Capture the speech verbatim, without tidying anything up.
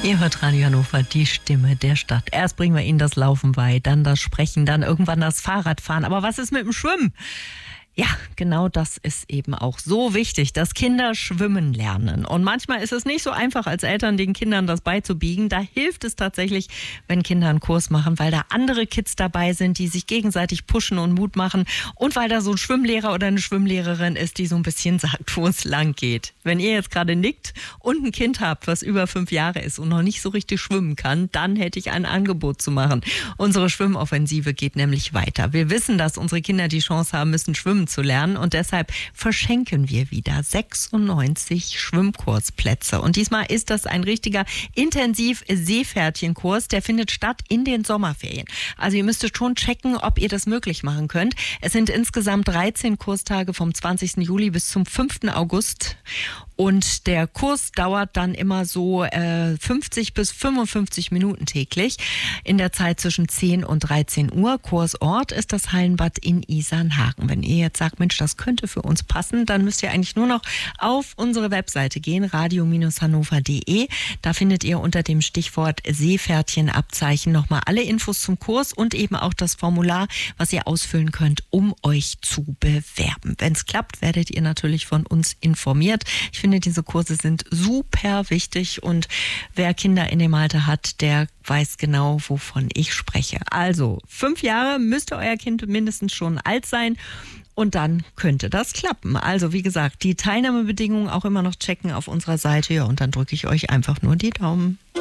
Ihr hört Radio Hannover, die Stimme der Stadt. Erst bringen wir Ihnen das Laufen bei, dann das Sprechen, dann irgendwann das Fahrradfahren. Aber was ist mit dem Schwimmen? Ja, genau das ist eben auch so wichtig, dass Kinder schwimmen lernen. Und manchmal ist es nicht so einfach, als Eltern den Kindern das beizubiegen. Da hilft es tatsächlich, wenn Kinder einen Kurs machen, weil da andere Kids dabei sind, die sich gegenseitig pushen und Mut machen. Und weil da so ein Schwimmlehrer oder eine Schwimmlehrerin ist, die so ein bisschen sagt, wo es lang geht. Wenn ihr jetzt gerade nickt und ein Kind habt, was über fünf Jahre ist und noch nicht so richtig schwimmen kann, dann hätte ich ein Angebot zu machen. Unsere Schwimmoffensive geht nämlich weiter. Wir wissen, dass unsere Kinder die Chance haben müssen, schwimmen zu lernen, und deshalb verschenken wir wieder sechsundneunzig Schwimmkursplätze. Und diesmal ist das ein richtiger Intensiv-Seepferdchenkurs, der findet statt in den Sommerferien. Also ihr müsstet schon checken, ob ihr das möglich machen könnt. Es sind insgesamt dreizehn Kurstage vom zwanzigsten Juli bis zum fünften August. Und der Kurs dauert dann immer so äh, fünfzig bis fünfundfünfzig Minuten täglich in der Zeit zwischen zehn und dreizehn Uhr. Kursort ist das Hallenbad in Isernhagen. Wenn ihr jetzt sagt, Mensch, das könnte für uns passen, dann müsst ihr eigentlich nur noch auf unsere Webseite gehen, radio hannover punkt de. Da findet ihr unter dem Stichwort Seepferdchenabzeichen nochmal alle Infos zum Kurs und eben auch das Formular, was ihr ausfüllen könnt, um euch zu bewerben. Wenn es klappt, werdet ihr natürlich von uns informiert. Ich finde, diese Kurse sind super wichtig, und wer Kinder in dem Alter hat, der weiß genau, wovon ich spreche. Also, fünf Jahre müsste euer Kind mindestens schon alt sein, und dann könnte das klappen. Also, wie gesagt, die Teilnahmebedingungen auch immer noch checken auf unserer Seite, ja, und dann drücke ich euch einfach nur die Daumen.